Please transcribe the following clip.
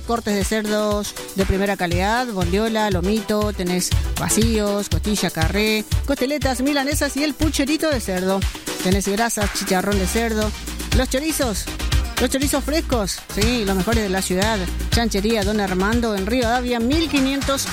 cortes de cerdos de primera calidad, bondiola, lomito, tenés vacíos, costilla, carré, costeletas, milanesas y el pucherito de cerdo. Tenés grasas, chicharrón de cerdo, los chorizos frescos, sí, los mejores de la ciudad. Chanchería Don Armando en Rivadavia 1500